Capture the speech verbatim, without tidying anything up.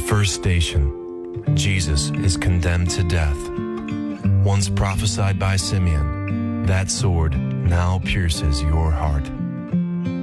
First station, Jesus is condemned to death. Once prophesied by Simeon, that sword now pierces your heart.